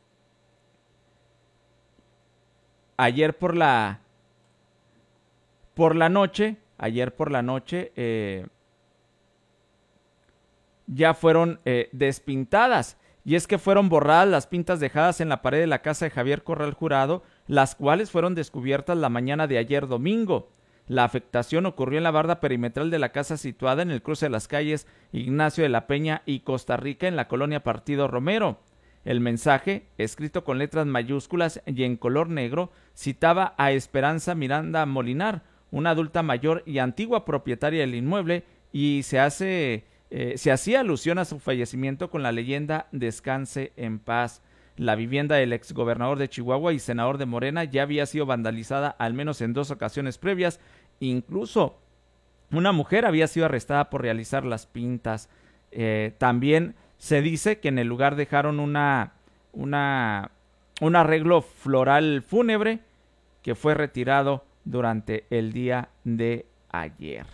ayer por la por la noche, ayer por la noche eh, ya fueron eh, despintadas. Y es que fueron borradas las pintas dejadas en la pared de la casa de Javier Corral Jurado, las cuales fueron descubiertas la mañana de ayer domingo. La afectación ocurrió en la barda perimetral de la casa situada en el cruce de las calles Ignacio de la Peña y Costa Rica en la colonia Partido Romero. El mensaje, escrito con letras mayúsculas y en color negro, citaba a Esperanza Miranda Molinar, una adulta mayor y antigua propietaria del inmueble, y se hace... Eh, se hacía alusión a su fallecimiento con la leyenda "Descanse en paz". La vivienda del exgobernador de Chihuahua y senador de Morena ya había sido vandalizada al menos en dos ocasiones previas. Incluso una mujer había sido arrestada por realizar las pintas. Eh, también se dice que en el lugar dejaron una, una, un arreglo floral fúnebre que fue retirado durante el día de ayer.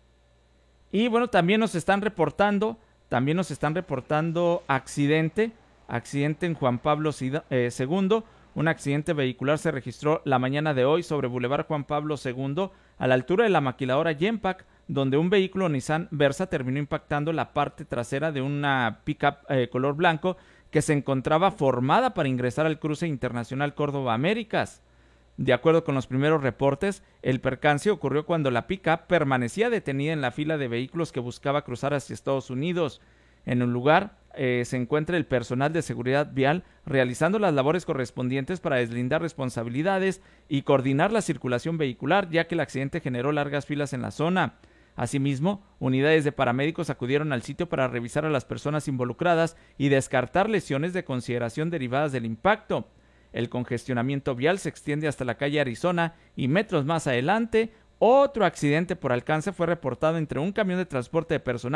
Y bueno, también nos están reportando, también nos están reportando accidente, accidente en Juan Pablo segundo. Un accidente vehicular se registró la mañana de hoy sobre Boulevard Juan Pablo segundo, a la altura de la maquiladora Yempac, donde un vehículo Nissan Versa terminó impactando la parte trasera de una pick-up eh, color blanco que se encontraba formada para ingresar al cruce internacional Córdoba Américas. De acuerdo con los primeros reportes, el percance ocurrió cuando la pick-up permanecía detenida en la fila de vehículos que buscaba cruzar hacia Estados Unidos. En un lugar eh, se encuentra el personal de seguridad vial realizando las labores correspondientes para deslindar responsabilidades y coordinar la circulación vehicular, ya que el accidente generó largas filas en la zona. Asimismo, unidades de paramédicos acudieron al sitio para revisar a las personas involucradas y descartar lesiones de consideración derivadas del impacto. El congestionamiento vial se extiende hasta la calle Arizona y metros más adelante, otro accidente por alcance fue reportado entre un camión de transporte de personal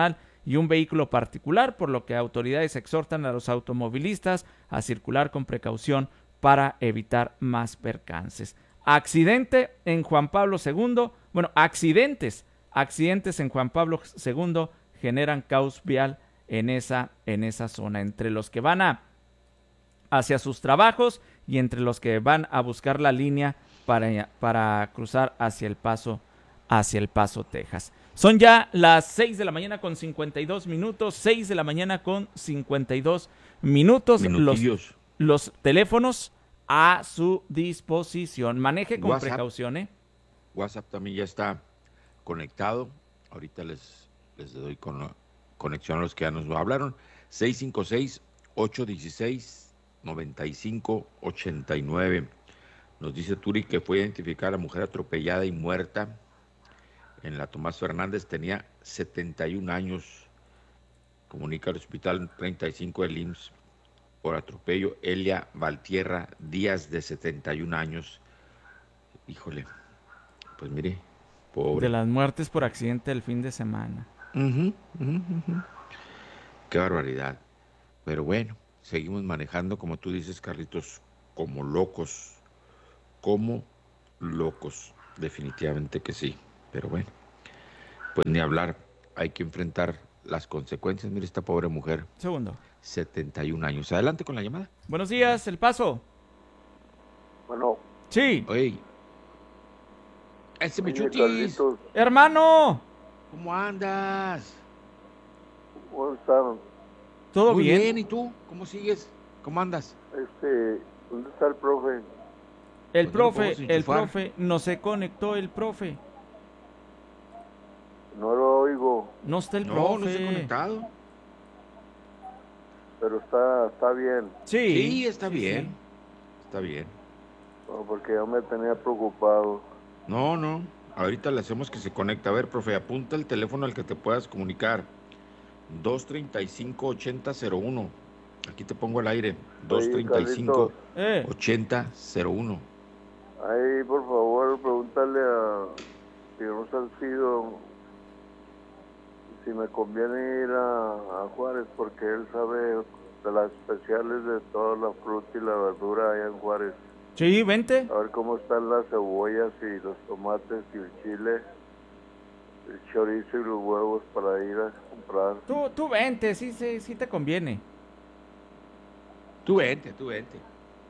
y un vehículo particular, por lo que autoridades exhortan a los automovilistas a circular con precaución para evitar más percances. Accidente en Juan Pablo segundo, bueno, accidentes, accidentes en Juan Pablo segundo generan caos vial en esa, en esa zona, entre los que van a hacia sus trabajos y entre los que van a buscar la línea para, para cruzar hacia el Paso, hacia el Paso, Texas. Son ya las seis de la mañana con cincuenta y dos minutos, seis de la mañana con cincuenta y dos minutos. Los, los teléfonos a su disposición. Maneje con WhatsApp, precaución, ¿eh? WhatsApp también ya está conectado. Ahorita les, les doy con, conexión a los que ya nos hablaron. seis cinco seis, ocho uno seis, nueve cinco ocho nueve. Nos dice Turi que fue a identificar a la mujer atropellada y muerta en la Tomás Fernández, tenía setenta y un años. Comunica al hospital treinta y cinco del I M S S por atropello, Elia Valtierra Díaz, de setenta y un años. Híjole, pues mire, pobre. De las muertes por accidente del fin de semana. Uh-huh, uh-huh, uh-huh. Qué barbaridad. Pero bueno, seguimos manejando, como tú dices, Carlitos, como locos. Como locos. Definitivamente que sí. Pero bueno, pues ni hablar. Hay que enfrentar las consecuencias. Mire, esta pobre mujer. Segundo. setenta y un años. Adelante con la llamada. Buenos días, El Paso. Bueno. Sí. Oye. Ese Michutis. Hermano. ¿Cómo andas? ¿Cómo están? ¿Todo Muy bien? bien, ¿y tú? ¿Cómo sigues? ¿Cómo andas? Este, ¿dónde está el profe? El Pues profe, no el profe, no se conectó el profe. No lo oigo. No está el no, profe. No, no se ha conectado. Pero está, está bien. Sí. Sí, está sí, bien. sí. Está bien. No, porque yo me tenía preocupado. No, no. Ahorita le hacemos que se conecte. A ver, profe, apunta el teléfono al que te puedas comunicar. dos treinta y cinco, ochenta cero uno. Aquí te pongo al aire. dos treinta y cinco, ochenta cero uno. Ahí, por favor, pregúntale a Señor Salcido si me conviene ir a, a Juárez, porque él sabe de las especiales de toda la fruta y la verdura allá en Juárez. Sí, vente. A ver cómo están las cebollas y los tomates y el chile, el chorizo y los huevos para ir a comprar. Tú, tú vente, sí, sí, sí te conviene. Tú vente, tú vente.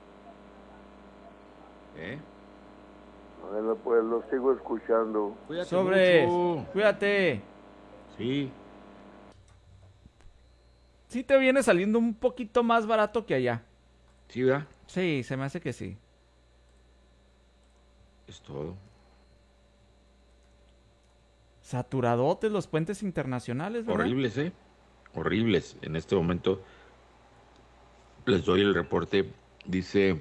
¿Eh? Bueno, pues lo sigo escuchando. Cuídate Sobre, mucho. cuídate. Sí. Sí te viene saliendo un poquito más barato que allá. ¿Sí, verdad? Sí, se me hace que sí. Es todo. Saturadotes los puentes internacionales, ¿verdad? Horribles, ¿eh? Horribles. En este momento les doy el reporte. Dice,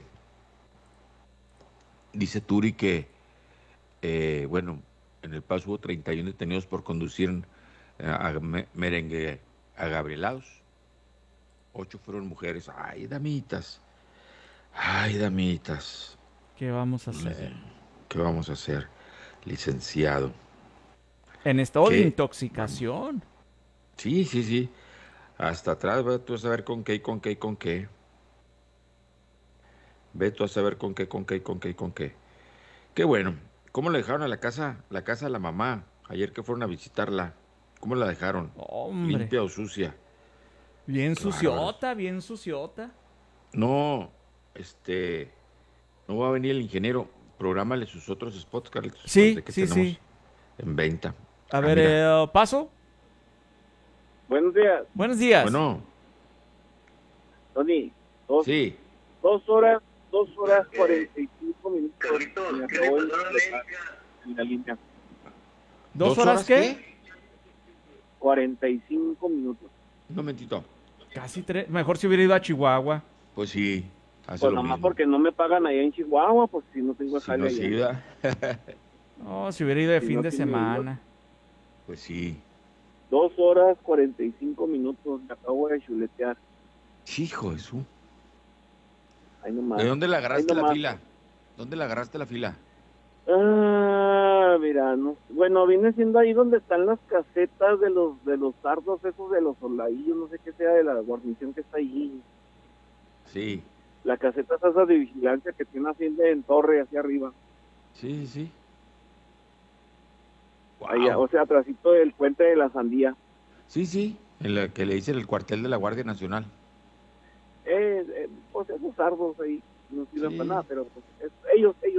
dice Turi que, eh, bueno, en El Paso hubo treinta y uno detenidos por conducir eh, a me- merengue agabrielados. Ocho fueron mujeres. Ay, damitas. Ay, damitas. ¿Qué vamos a hacer? Eh, ¿Qué vamos a hacer, licenciado? En estado de ¿Qué? intoxicación. Sí, sí, sí. Hasta atrás, ve tú a saber con qué, y con qué, y con qué. Ve tú a saber con qué, con qué, y con qué, y con qué. Qué bueno. ¿Cómo le dejaron a la casa, la casa a la mamá? Ayer que fueron a visitarla. ¿Cómo la dejaron? Hombre. ¿Limpia o sucia? Bien Qué suciota, bárbaros. bien suciota. No, este... No va a venir el ingeniero. Prográmale sus otros spots, Carlitos. Sí, los que sí, tenemos sí. en venta. A Ah, ver, mira. eh, ¿paso? Buenos días, Buenos días. Bueno, Tony. Dos, sí. dos horas, dos horas cuarenta y cinco minutos. Me acabó de en la línea. ¿Dos, ¿Dos horas, horas qué? cuarenta y cinco minutos. Un momentito. Casi tres. Mejor si hubiera ido a Chihuahua. Pues sí, hace Pues lo nomás mismo. porque no me pagan allá en Chihuahua, pues si no tengo Si jale no allá. se iba, No, si hubiera ido de Si fin no de tiene semana. pues sí. Dos horas cuarenta y cinco minutos, me acabo de chuletear. Hijo de su. Ahí nomás. ¿De dónde la Ahí agarraste la nomás. fila? ¿Dónde la agarraste la fila? Ah, Ah, mira, no. Bueno, viene siendo ahí donde están las casetas de los de los sardos, esos de los soldadillos, no sé qué sea de la guarnición que está ahí. Sí. La caseta es esa de vigilancia que tiene así de en torre hacia arriba. Sí, sí, sí. Wow. Allá, o sea, atrásito del puente de la Sandía. Sí, sí, en la que le dicen el cuartel de la Guardia Nacional. Eh, eh, pues esos sardos ahí, no sirven Sí. para nada, pero pues, es- ellos, ellos.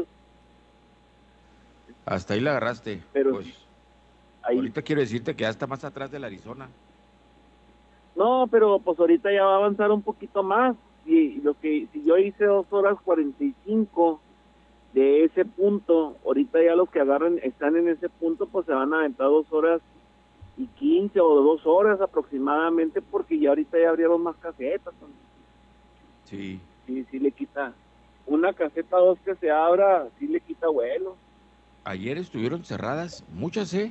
Hasta ahí la agarraste. Pero pues, sí, ahí. ahorita quiero decirte que ya está más atrás del Arizona. No, pero pues ahorita ya va a avanzar un poquito más. Y lo que, si yo hice dos horas cuarenta y cinco de ese punto, ahorita ya los que agarran, están en ese punto, pues se van a aventar dos horas y quince o dos horas aproximadamente, porque ya ahorita ya abrieron más casetas. ¿No? Sí. Sí, sí le quita. Una caseta dos que se abra, sí le quita vuelo. Ayer estuvieron cerradas muchas, ¿eh?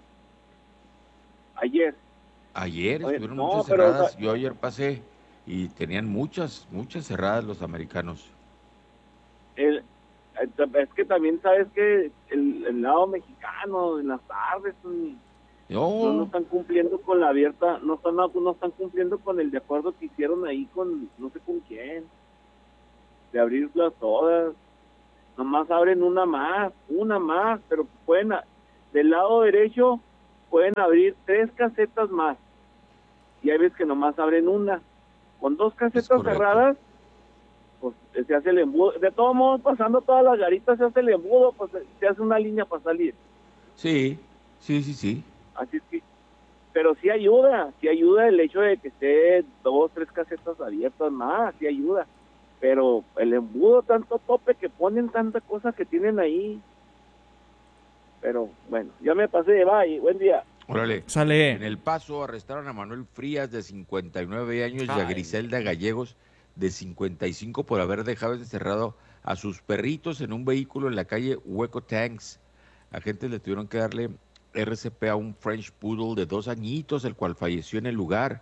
Ayer. Ayer Oye, estuvieron no, muchas pero, cerradas. o sea, Yo ayer pasé y tenían muchas, muchas cerradas los americanos. El, es que también sabes que el, el lado mexicano en las tardes mm, No. no, no están cumpliendo con la abierta, no están no están cumpliendo con el de acuerdo que hicieron ahí con no sé con quién, de abrirlas todas. Nomás abren una más, una más, pero pueden, a- del lado derecho pueden abrir tres casetas más. Y hay veces que nomás abren una. Con dos casetas correcto. cerradas, pues se hace el embudo. De todos modos, pasando todas las garitas se hace el embudo, pues se hace una línea para salir. Sí, sí, sí, sí. Así es que, pero sí ayuda, sí ayuda el hecho de que esté dos, tres casetas abiertas más, sí ayuda. Pero el embudo, tanto tope que ponen, tanta cosa que tienen ahí. Pero bueno, ya me pasé de bye, buen día. Órale. Sale. En El Paso arrestaron a Manuel Frías, de cincuenta y nueve años, y a Ay. Griselda Gallegos, de cincuenta y cinco, por haber dejado encerrado a sus perritos en un vehículo en la calle Hueco Tanks. Agentes le tuvieron que darle R C P a un French Poodle de dos añitos, el cual falleció en el lugar.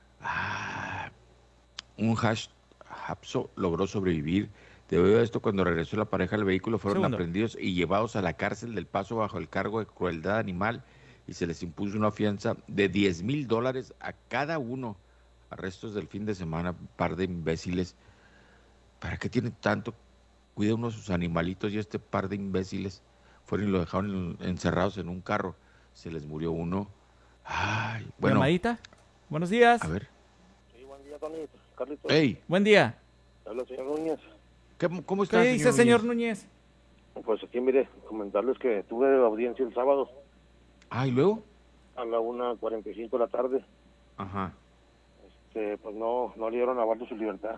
Ah, un hash Hapso logró sobrevivir. Debido a esto, cuando regresó la pareja al vehículo, fueron Segundo. aprendidos y llevados a la cárcel del Paso bajo el cargo de crueldad animal, y se les impuso una fianza de diez mil dólares a cada uno. Arrestos del fin de semana, par de imbéciles. ¿Para qué tienen tanto? Cuida uno de sus animalitos, y este par de imbéciles fueron y lo dejaron en- encerrados en un carro. Se les murió uno. Ay, bueno. ¿Llamadita? Buenos días. A ver. Sí, buen día, Tony. Carlitos. Hey, Buen día. Habla el señor Núñez. ¿qué- ¿cómo ¿Qué está, dice, señor Núñez? Pues aquí, mire, comentarles que tuve audiencia el sábado Ah, ¿y luego? a la una cuarenta y cinco de la tarde. Ajá. Este, pues no, no le dieron a Valdo su libertad.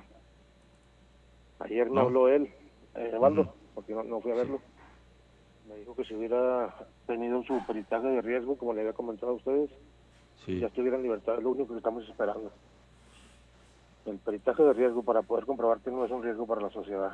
Ayer me No. habló él, eh, Valdo, Ujú. porque no, no fui a verlo. Me dijo que si hubiera tenido su peritaje de riesgo, como le había comentado a ustedes, Sí. ya estuviera en libertad. Es lo único que estamos esperando. El peritaje de riesgo para poder comprobar que no es un riesgo para la sociedad.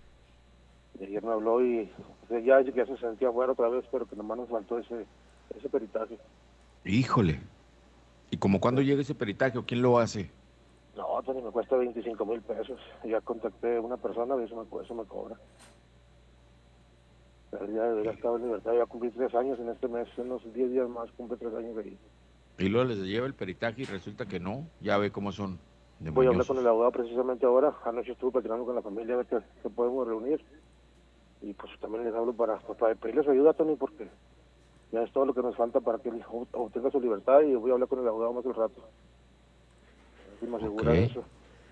Y ayer me habló y pues, ya, ya se sentía fuera otra vez, pero que nomás nos faltó ese, ese peritaje. Híjole. ¿Y como cuándo llega ese peritaje o quién lo hace? No, Tony, me cuesta veinticinco mil pesos. Ya contacté a una persona y eso me, eso me cobra. Pero ya debería estar en libertad. Ya cumplí tres años en este mes, en unos diez días más cumple tres años de ahí. Y luego les lleva el peritaje y resulta que no. Ya ve cómo son. de Voy a hablar mañosos. con el abogado precisamente ahora. Anoche estuve platicando con la familia a ver qué, qué podemos reunir. Y pues también les hablo para, pues, para pedirles ayuda, Tony, porque ya es todo lo que nos falta para que él ob- obtenga su libertad. Y voy a hablar con el abogado más al rato. A ver si me asegura Ok. de eso.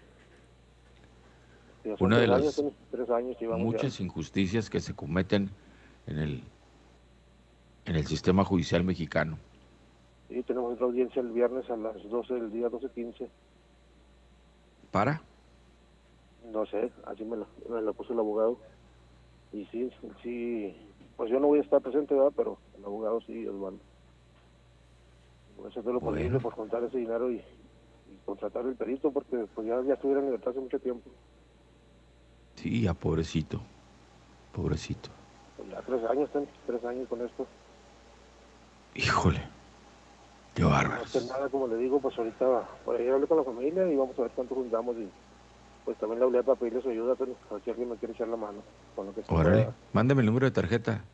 Ya son Una de tres años, las Tony, tres años que llevamos ya. muchas injusticias que se cometen en el, en el sistema judicial mexicano. Sí, tenemos otra audiencia el viernes a las doce del día, doce quince. ¿Para? No sé, así me lo, me lo puso el abogado. Y sí, sí, pues yo no voy a estar presente, ¿verdad? Pero el abogado sí, Osvaldo. Voy a hacer todo lo Bueno. posible por contar ese dinero y, y contratar el perito, porque pues ya, ya estuviera en libertad hace mucho tiempo. Sí, ya pobrecito. Pobrecito. Pues ya tres años, ten, tres años con esto. Híjole. Qué bárbaro. No sé nada, como le digo, pues ahorita, por ahí hablé con la familia y vamos a ver cuánto juntamos y pues también le hablé para pedirle su ayuda, pero a ver si alguien me quiere echar la mano con lo que se Órale. pueda. Mándame el número de tarjeta.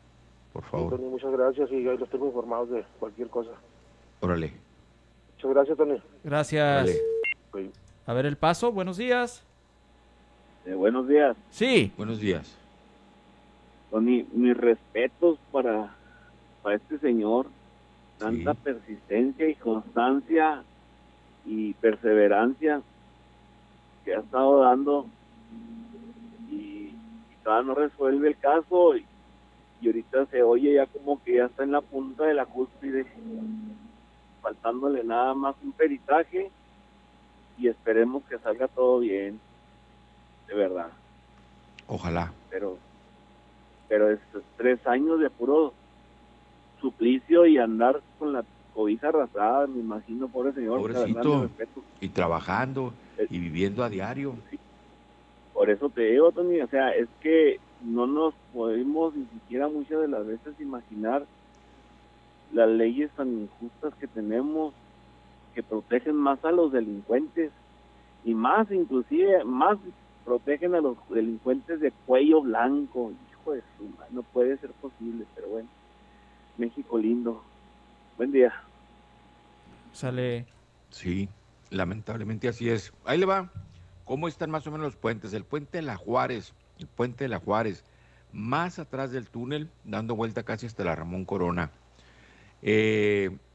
por favor. Sí, Tony, muchas gracias y ahí los tengo informados de cualquier cosa. Órale. Muchas gracias, Tony. Gracias. Órale. A ver el paso, buenos días. Eh, buenos días. Sí. Buenos días. Tony, mis respetos para, para este señor. Tanta Sí. persistencia y constancia y perseverancia que ha estado dando y, y todavía no resuelve el caso y, y ahorita se oye ya como que ya está en la punta de la cúspide, faltándole nada más un peritaje y esperemos que salga todo bien, de verdad. Ojalá. Pero pero es tres años de puro suplicio y andar con la cobija arrastrada, me imagino, pobre señor. Pobrecito. Y trabajando y viviendo a diario. Por eso te digo, Tony, o sea, es que no nos podemos ni siquiera muchas de las veces imaginar las leyes tan injustas que tenemos, que protegen más a los delincuentes y más, inclusive, más protegen a los delincuentes de cuello blanco. Hijo de su madre, no puede ser posible, pero bueno. México lindo. Buen día. Sale. Sí, lamentablemente así es. Ahí le va. ¿Cómo están más o menos los puentes? El puente de la Juárez, el puente de la Juárez, más atrás del túnel, dando vuelta casi hasta la Ramón Corona. Eh,